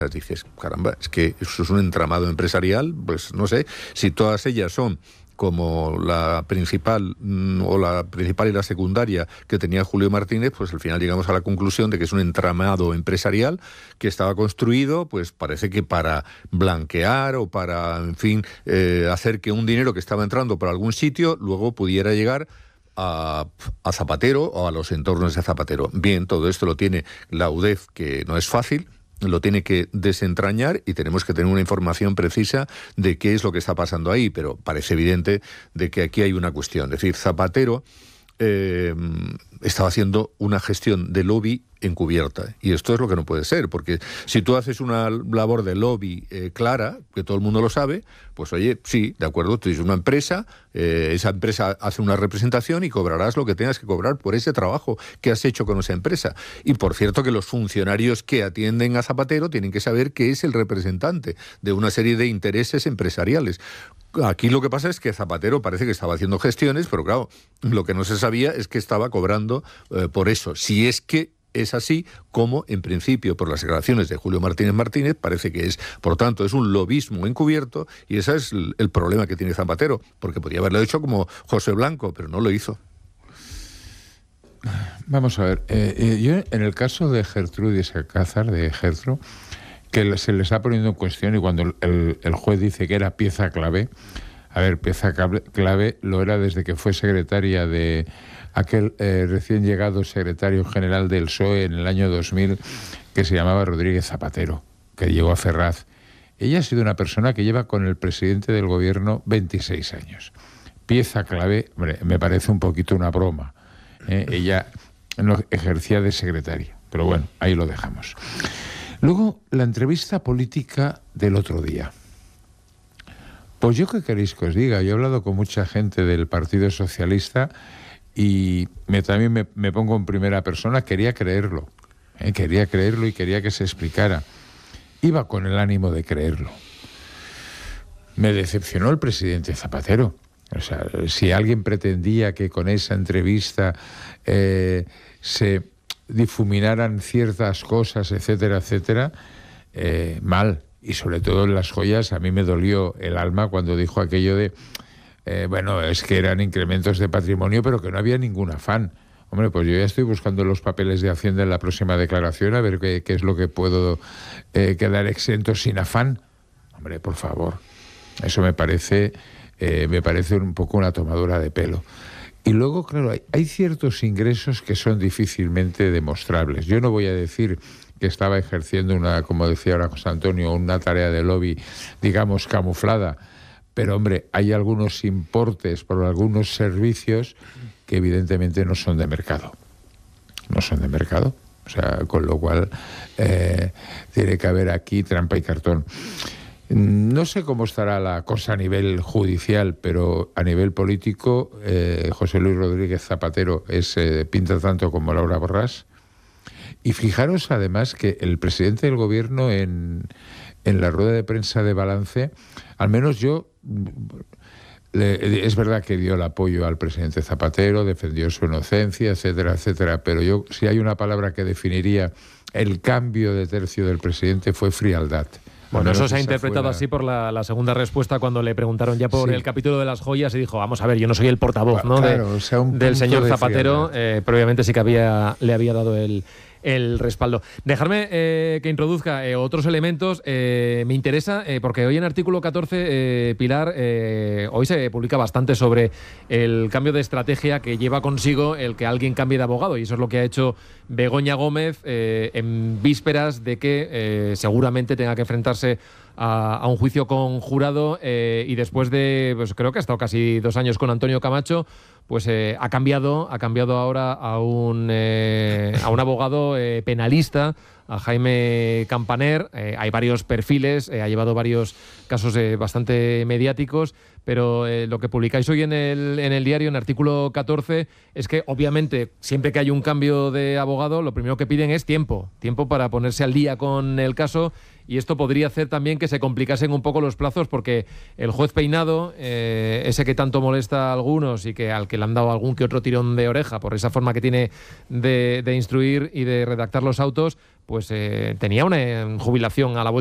Dices, caramba, es que eso es un entramado empresarial, pues no sé, si todas ellas son como la principal o la principal y la secundaria que tenía Julio Martínez, pues al final llegamos a la conclusión de que es un entramado empresarial que estaba construido, pues parece que para blanquear o para, en fin, hacer que un dinero que estaba entrando por algún sitio luego pudiera llegar a Zapatero o a los entornos de Zapatero. Bien, todo esto lo tiene la UDEF, que no es fácil, lo tiene que desentrañar y tenemos que tener una información precisa de qué es lo que está pasando ahí, pero parece evidente de que aquí hay una cuestión. Es decir, Zapatero estaba haciendo una gestión de lobby encubierta, y esto es lo que no puede ser, porque si tú haces una labor de lobby clara, que todo el mundo lo sabe, pues oye, sí, de acuerdo, tú tienes una empresa, esa empresa hace una representación y cobrarás lo que tengas que cobrar por ese trabajo que has hecho con esa empresa. Y por cierto que los funcionarios que atienden a Zapatero tienen que saber que es el representante de una serie de intereses empresariales. Aquí lo que pasa es que Zapatero parece que estaba haciendo gestiones, pero claro, lo que no se sabía es que estaba cobrando por eso. Si es que es así, como en principio por las declaraciones de Julio Martínez parece que es. Por tanto, es un lobismo encubierto y ese es el problema que tiene Zapatero, porque podría haberlo hecho como José Blanco, pero no lo hizo. Vamos a ver, yo en el caso de Gertrudis Alcázar, de Gertrude, que se les ha ponido en cuestión, y cuando el juez dice que era pieza clave, a ver, pieza clave lo era desde que fue secretaria de aquel recién llegado secretario general del PSOE en el año 2000, que se llamaba Rodríguez Zapatero, que llegó a Ferraz. Ella ha sido una persona que lleva con el presidente del gobierno 26 años. Pieza clave, hombre, me parece un poquito una broma. Ella no ejercía de secretaria, pero bueno, ahí lo dejamos. Luego, la entrevista política del otro día. Pues yo qué queréis que os diga, yo he hablado con mucha gente del Partido Socialista y también me pongo en primera persona, quería creerlo y quería que se explicara. Iba con el ánimo de creerlo. Me decepcionó el presidente Zapatero. O sea, si alguien pretendía que con esa entrevista se difuminaran ciertas cosas, etcétera, etcétera, mal. Y sobre todo en las joyas, a mí me dolió el alma cuando dijo aquello de, bueno, es que eran incrementos de patrimonio, pero que no había ningún afán. Hombre, pues yo ya estoy buscando los papeles de Hacienda en la próxima declaración, a ver qué es lo que puedo quedar exento sin afán. Hombre, por favor. Eso me parece un poco una tomadura de pelo. Y luego, claro, hay ciertos ingresos que son difícilmente demostrables. Yo no voy a decir que estaba ejerciendo como decía ahora José Antonio, una tarea de lobby, digamos, camuflada. Pero, hombre, hay algunos importes por algunos servicios que evidentemente no son de mercado. No son de mercado. O sea, con lo cual tiene que haber aquí trampa y cartón. No sé cómo estará la cosa a nivel judicial, pero a nivel político, José Luis Rodríguez Zapatero pinta tanto como Laura Borràs. Y fijaros además que el presidente del gobierno en la rueda de prensa de balance, al menos yo, es verdad que dio el apoyo al presidente Zapatero, defendió su inocencia, etcétera, etcétera, pero yo, si hay una palabra que definiría el cambio de tercio del presidente, fue frialdad. Bueno, eso se ha interpretado así por la segunda respuesta cuando le preguntaron ya por el capítulo de las joyas y dijo, vamos a ver, yo no soy el portavoz, ¿no? Claro, del señor Zapatero, previamente sí que le había dado el respaldo. Dejarme que introduzca otros elementos. Me interesa, porque hoy en artículo 14, Pilar, hoy se publica bastante sobre el cambio de estrategia que lleva consigo el que alguien cambie de abogado, y eso es lo que ha hecho Begoña Gómez en vísperas de que seguramente tenga que enfrentarse a un juicio conjurado y después de, pues creo que ha estado casi 2 años con Antonio Camacho, pues ha cambiado ahora a un abogado penalista, a Jaime Campaner. Hay varios perfiles, ha llevado varios casos bastante mediáticos, pero lo que publicáis hoy en el diario, en artículo 14, es que obviamente siempre que hay un cambio de abogado, lo primero que piden es tiempo para ponerse al día con el caso, y esto podría hacer también que se complicasen un poco los plazos, porque el juez Peinado, ese que tanto molesta a algunos y al que le han dado algún que otro tirón de oreja por esa forma que tiene de instruir y de redactar los autos, pues tenía una jubilación a la vuelta